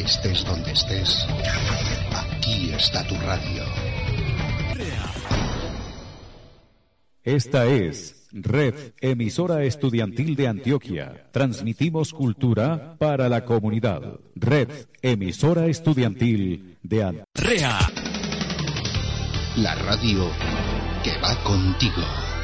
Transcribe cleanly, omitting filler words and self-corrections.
Estés donde estés, aquí está tu radio. Esta es Red Emisora Estudiantil de Antioquia. Transmitimos cultura para la comunidad. Red Emisora Estudiantil de Antioquia. La radio que va contigo.